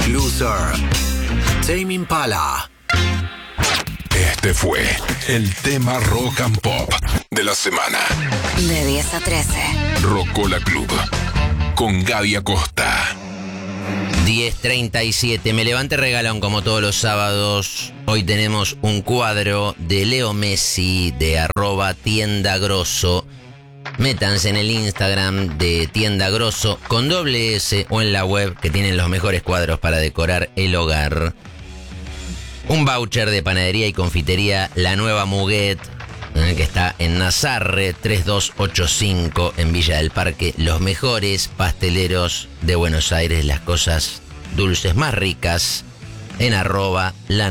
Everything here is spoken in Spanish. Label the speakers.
Speaker 1: Loser, Tame Impala.
Speaker 2: Este fue el tema Rock and Pop de la semana.
Speaker 3: De 10 a 13.
Speaker 2: Rocola Club con Gaby Acosta.
Speaker 4: 10:37. Me levanté regalón como todos los sábados. Hoy tenemos un cuadro de Leo Messi de @tiendagrosso. Métanse en el Instagram de Tienda Grosso con doble S o en la web que tienen los mejores cuadros para decorar el hogar. Un voucher de panadería y confitería La Nueva Muguet, que está en Nazarre 3285 en Villa del Parque. Los mejores pasteleros de Buenos Aires, las cosas dulces más ricas en @la